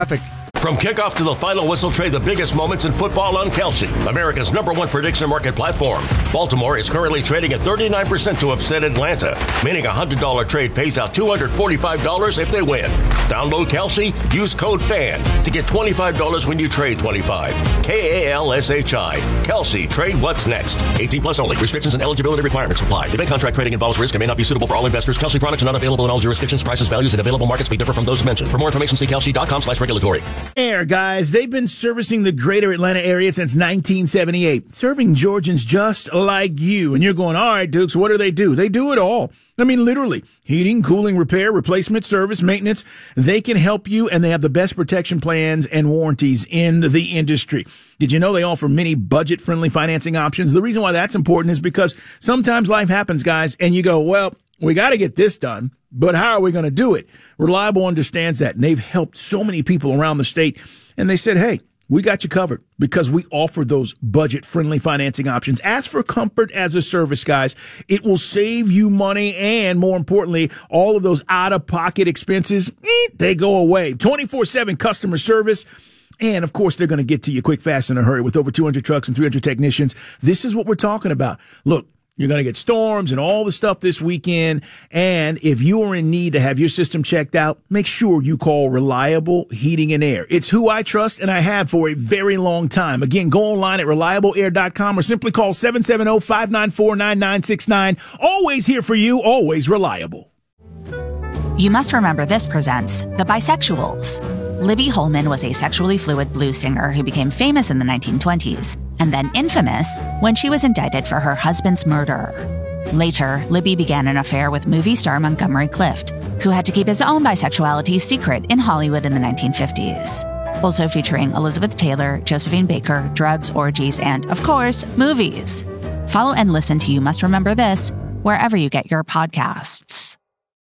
From kickoff to the final whistle, trade the biggest moments in football on Kalshi, America's #1 prediction market platform. Baltimore is currently trading at 39% to upset Atlanta, meaning a $100 trade pays out $245 if they win. Download Kalshi, use code FAN to get $25 when you trade 25. KALSHI. Kalshi, trade what's next. 18 plus only. Restrictions and eligibility requirements apply. Event contract trading involves risk and may not be suitable for all investors. Kalshi products are not available in all jurisdictions. Prices, values, and available markets may differ from those mentioned. For more information, see kalshi.com/regulatory. Air, guys, they've been servicing the greater Atlanta area since 1978, serving Georgians just like you. And you're going, all right, Dukes, what do? They do it all. I mean, literally, heating, cooling, repair, replacement, service, maintenance. They can help you, and they have the best protection plans and warranties in the industry. Did you know they offer many budget-friendly financing options? The reason why that's important is because sometimes life happens, guys, and you go, well, we got to get this done, but how are we going to do it? Reliable understands that, and they've helped so many people around the state, and they said, hey, we got you covered because we offer those budget-friendly financing options. Ask for comfort as a service, guys. It will save you money, and more importantly, all of those out-of-pocket expenses, they go away. 24/7 customer service. And, of course, they're going to get to you quick, fast, in a hurry with over 200 trucks and 300 technicians. This is what we're talking about. Look, you're going to get storms and all the stuff this weekend. And if you are in need to have your system checked out, make sure you call Reliable Heating and Air. It's who I trust and I have for a very long time. Again, go online at reliableair.com or simply call 770-594-9969. Always here for you, always reliable. You Must Remember This presents The Bisexuals. Libby Holman was a sexually fluid blues singer who became famous in the 1920s and then infamous when she was indicted for her husband's murder. Later, Libby began an affair with movie star Montgomery Clift, who had to keep his own bisexuality secret in Hollywood in the 1950s. Also featuring Elizabeth Taylor, Josephine Baker, drugs, orgies, and, of course, movies. Follow and listen to You Must Remember This wherever you get your podcasts.